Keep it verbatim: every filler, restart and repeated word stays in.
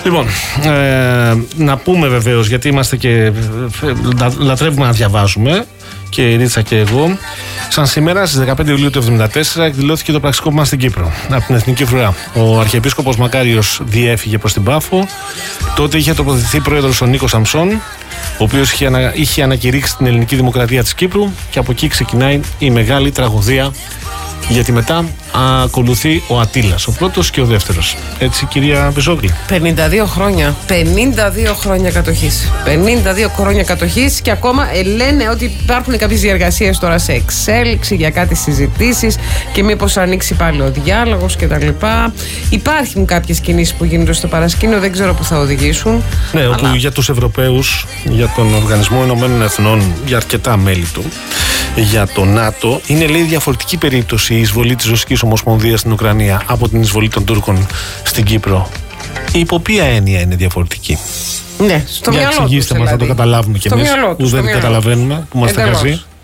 Λοιπόν, ε, να πούμε βεβαίως, γιατί είμαστε και λατρεύουμε να διαβάζουμε, και η Ρίτσα και εγώ. Σαν σήμερα, στις δεκαπέντε Ιουλίου του χίλια εννιακόσια εβδομήντα τέσσερα, εκδηλώθηκε το πραξικόπημα στην Κύπρο από την Εθνική Φρουρά. Ο Αρχιεπίσκοπος Μακάριος διέφυγε προς την Πάφο. Τότε είχε τοποθετηθεί πρόεδρος ο Νίκος Σαμψών, ο οποίος είχε, ανα, είχε ανακηρύξει την ελληνική δημοκρατία της Κύπρου, και από εκεί ξεκινάει η μεγάλη τραγωδία. Γιατί μετά ακολουθεί ο Ατήλας, ο πρώτος και ο δεύτερος. Έτσι, κυρία Μπεζόγλη. πενήντα δύο χρόνια. πενήντα δύο χρόνια κατοχής. πενήντα δύο χρόνια κατοχής και ακόμα ε, λένε ότι υπάρχουν κάποιες διεργασίες τώρα σε εξέλιξη για κάτι συζητήσεις και μήπως ανοίξει πάλι ο διάλογος κτλ. Υπάρχουν κάποιες κινήσεις που γίνονται στο παρασκήνιο, δεν ξέρω που θα οδηγήσουν. Ναι, αλλά... όπου για τους Ευρωπαίους, για τον Οργανισμό Ηνωμένων Εθνών, για αρκετά μέλη του, για το ΝΑΤΟ, είναι, λέει, διαφορετική περίπτωση η εισβολή της Ρωσικής Ομοσπονδίας στην Ουκρανία από την εισβολή των Τούρκων στην Κύπρο. Υπό ποια έννοια είναι διαφορετική? Ναι, στο για μυαλό τους, εξηγήστε μας, δηλαδή. να το καταλάβουμε κι εμείς, που δεν καταλαβαίνουμε, που είμαστε χαζοί.